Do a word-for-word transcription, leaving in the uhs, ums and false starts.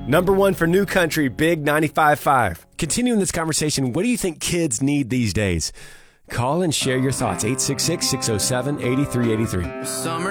Number one for New Country, Big ninety-five point five. Continuing this conversation, what do you think kids need these days? Call and share your thoughts. eight six six, six oh seven, eight three eight three.